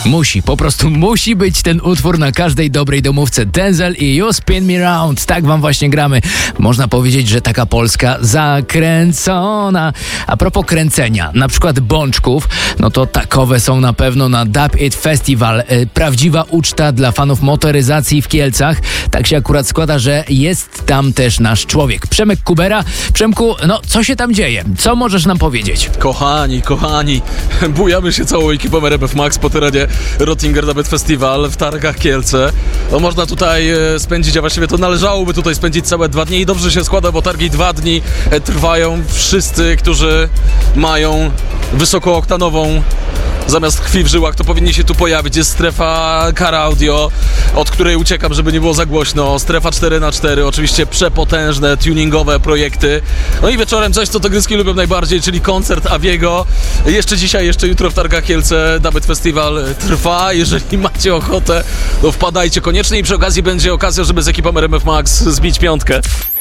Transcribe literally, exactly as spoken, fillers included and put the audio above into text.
Musi, po prostu musi być ten utwór na każdej dobrej domówce. Denzel i You Spin Me Round. Tak wam właśnie gramy. Można powiedzieć, że taka Polska zakręcona. A propos kręcenia, na przykład bączków, no to takowe są na pewno na Dub It Festival. Prawdziwa uczta dla fanów motoryzacji w Kielcach. Tak się akurat składa, że jest tam też nasz człowiek. Przemek Kubera. Przemku, no co się tam dzieje? Co możesz nam powiedzieć? Kochani, kochani, bujamy się całą ekipą R M F Max po terenie Rottinger Dub It Festival w Targach Kielce. No, można tutaj e, spędzić, a właściwie to należałoby tutaj spędzić całe dwa dni i dobrze się składa, bo targi dwa dni e, trwają. Wszyscy, którzy mają wysokooktanową zamiast krwi w żyłach, to powinni się tu pojawić. Jest strefa Car Audio, od której uciekam, żeby nie było za głośno. Strefa cztery na cztery, oczywiście przepotężne, tuningowe projekty. No i wieczorem coś, co tygryski lubią najbardziej, czyli koncert Aviego. Jeszcze dzisiaj, jeszcze jutro w Targach Kielce Dub It Festival trwa. Jeżeli macie ochotę, to wpadajcie koniecznie i przy okazji będzie okazja, żeby z ekipą R M F Max zbić piątkę.